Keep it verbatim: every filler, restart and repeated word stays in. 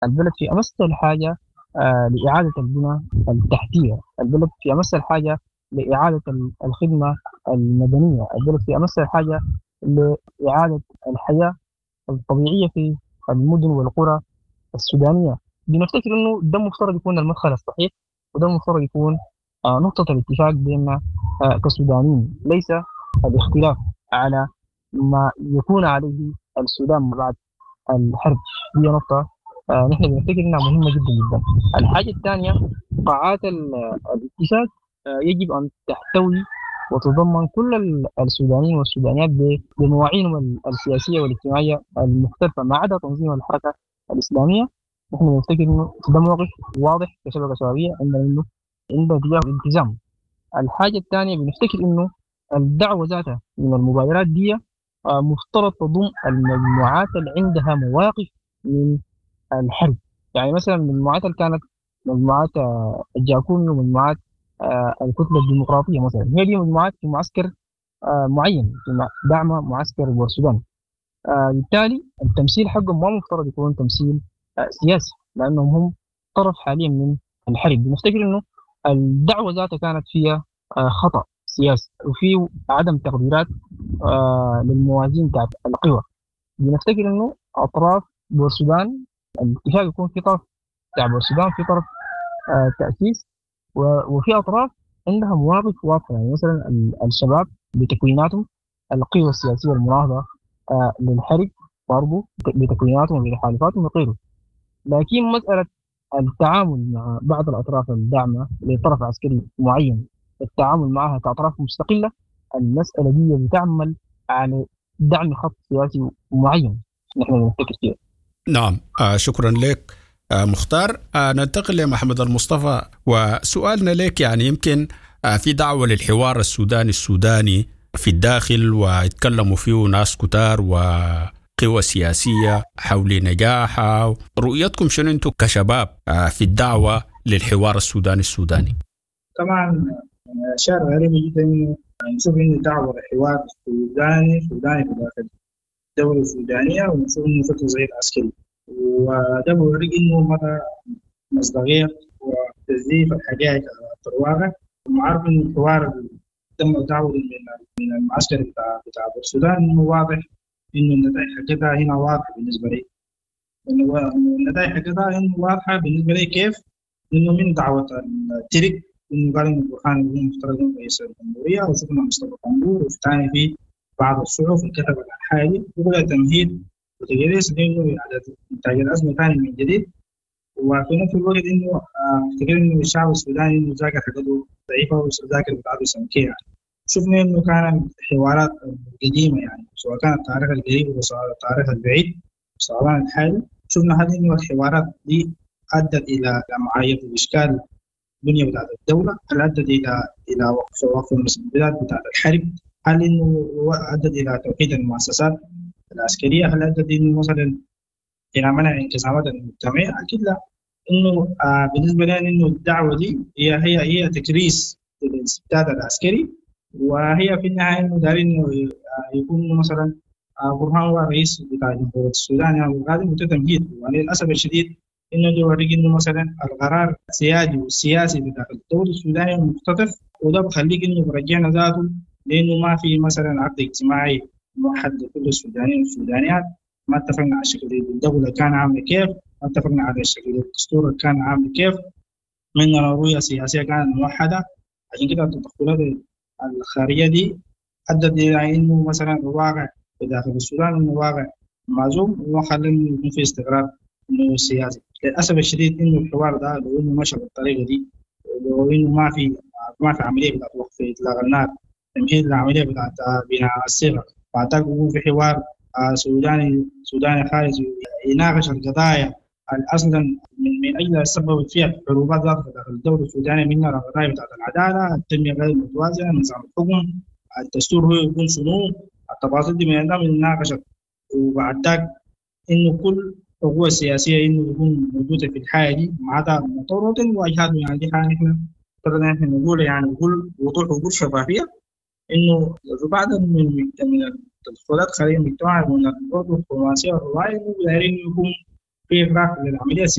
البلد في أمس الحاجة آه، لإعادة البنى التحتية. البلد في أمس الحاجة لإعادة ال- الخدمة المدنية. البلد في أمس الحاجة لإعادة الحياة الطبيعية في المدن والقرى السودانية. بنفتكر إنه ده مفترض يكون المدخل الصحيح، وده مفترض يكون آه، نقطة الاتفاق بيننا آه، كسودانيين، ليس الاختلاف على ما يكون عليه السودان بعد الحرب. دي نقطة آه، نحن بنفتكر إنها مهمة جدا جدا. الحاجة الثانية، قاعات ال- الاتفاق آه، يجب أن تحتوي وتضمن كل ال- السودانيين والسودانيات ب- بمواعينهم ال- السياسية والاجتماعية المختلفة، ما عدا تنظيم الحركة الإسلامية. نحن بنفتكر إنه ده موقف واضح كشبكة شبابية عندنا، إنه عندنا اتجاه الالتزام. الحاجة الثانية بنفتكر إنه الدعوة ذاتها من المبادرات دي آه، مفترض تضم المجموعات اللي عندها مواقف من الحرب. يعني مثلا المجموعات اللي كانت مجموعات آه، الجاكوني ومجموعات آه، الكتلة الديمقراطية مثلا، هي دي مجموعات في معسكر آه، معين، في مع- دعم معسكر بورسودان. آه، بالتالي التمثيل حقهم ما مفترض يكون تمثيل آه، سياسي، لأنهم هم طرف حاليا من الحرب. بنفتكر إنه الدعوة ذاتها كانت فيها آه، خطأ سياسي، وفي عدم تقديرات آه، للموازين بتاعت القوى. بنفتكر إنه أطراف بورسودان، الاتفاق يكون في طرف بتاع بورسودان، في طرف آه، تأسيس، و- وفي أطراف عندها مواقف واضحة. يعني مثلا ال- الشباب بتكويناتهم، القوى السياسية المناهضة آه، للحرب برضه بتكويناتهم وبتحالفاتهم وغيره. لكن مسألة التعامل مع بعض الأطراف الداعمة لطرف عسكري معين، التعامل معها كأطراف مستقلة، المسألة دي بتعمل على دعم خط سياسي معين نحن نفتكر فيه. نعم، آه شكرا لك آه مختار. آه ننتقل لمحمد المصطفى، وسؤالنا لك يعني يمكن آه في دعوة للحوار السوداني السوداني في الداخل، ويتكلموا فيه ناس كتار وقوى سياسية حول نجاحها. رؤيتكم شنو انتم كشباب آه في الدعوة للحوار السوداني السوداني؟ طبعا شيء غريب جدا انه نشوف انه دعوه لحوار سوداني سوداني في داخل الدوله السودانيه، ونشوف انه في تصعيد عسكري، وده بيوريك انه مدى مصداقيه وتزييف الحقائق في الواقع. وعارف انه الحوار اللي تم دعوه من من المعسكر بتاع بتاع السودان انه واضح، انه النتائج حقتها هنا واضحه بالنسبه لي. انه النتائج حقتها انه واضحه بالنسبه لي. كيف؟ انه من دعوه الترك انه قال انه برهان يكون مفترض انه رئيس الجمهوريه، وشفنا مصطفى قنبور وفتاني في بعض الصحف اللي كتبت عن حالي، وبدا تمهيد وتجهيز انه اعاده انتاج الازمه ثاني من جديد. وفي نفس الوقت انه آه، افتكر انه الشعب السوداني انه ذاكر حقته ضعيفه وذاكر بتاعته سمكيه يعني. شفنا انه كان حوارات قديمه يعني، سواء كان التاريخ القريب او سواء التاريخ البعيد سواء الحالي. شفنا هل انه الحوارات دي ادت الى معايير واشكال البنيه بتاعت الدوله؟ هل ادت الى الى وقف وقف المسببات بتاعت الحرب؟ هل انه ادت الى توحيد المؤسسات العسكريه؟ هل ادت انه مثلا الى منع انقسامات المجتمعيه؟ اكيد لا. انه آه بالنسبه لنا انه الدعوه دي هي هي هي تكريس للاستبداد العسكري، وهي في النهايه انه دارين انه آه يكون مثلا آه برهان هو الرئيس بتاع جمهوريه السودان يعني القادم، وتمهيد. وللاسف الشديد انه ده يوريك انه مثلا القرار السيادي والسياسي بتاع الدوله السودانيه مختطف، وده بخليك انه برجعنا ذاته، لانه ما في مثلا عقد اجتماعي موحد لكل السودانيين والسودانيات. ما اتفقنا على شكل الدوله كان عامله كيف، ما اتفقنا على شكل الدستور كان عامل كيف، عندنا رؤيه سياسيه كانت موحده. عشان كده التدخلات الخارجيه دي ادت الى انه مثلا الواقع في داخل السودان انه واقع معزوم، وخلى انه يكون في استقرار انه سياسي. للاسف الشديد انه الحوار ده لو انه مشى بالطريقه دي، لو انه ما في ما في عمليه بتاعت وقف اطلاق النار، تمهيد للعمليه بتاعت بناء الصيغه، بعدها يكون في حوار آه، سوداني سوداني خارج يناقش القضايا اصلا من من اجل السبب فيها حروبات ذات داخل الدوله السودانيه، منها القضايا بتاعت العداله، التنميه غير المتوازنه، نظام الحكم، الدستور هو يكون شنو، التفاصيل دي من من ناقشت. وبعد ذاك انه كل القوى السياسيه انه يكون موجوده في الحياه دي، ما عدا مطورة واجهاد. يعني دي حاجه احنا افترضنا احنا نقول يعني بكل وضوح وبكل شفافيه، انه في بعض من من التدخلات خارج المجتمع من الضغوط الدبلوماسيه والروايه انه دايرين يكون في اغراق للعمليه